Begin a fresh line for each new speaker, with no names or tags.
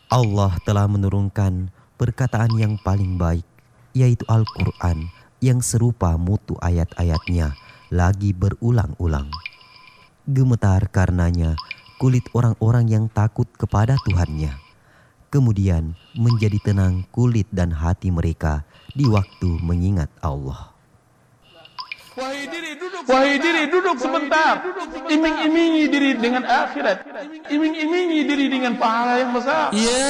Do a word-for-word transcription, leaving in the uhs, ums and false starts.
Allah telah menurunkan perkataan yang paling baik, yaitu Al-Quran yang serupa mutu ayat-ayatnya lagi berulang-ulang. Gemetar karenanya kulit orang-orang yang takut kepada Tuhannya. Kemudian menjadi tenang kulit dan hati mereka di waktu mengingat Allah.
Wahai diri duduk Wahai diri duduk sebentar. Iming-imingi diri dengan akhirat. Iming-imingi diri dengan pahala yang besar.